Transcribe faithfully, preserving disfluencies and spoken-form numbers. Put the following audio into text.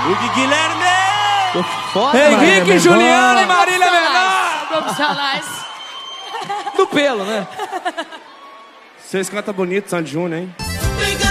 O Guilherme! Tô foda, Henrique, Juliana e Marília Profissionais. Mendonça. Profissionais. Do pelo, né? Vocês cantam bonito, Sandy Júnior, hein?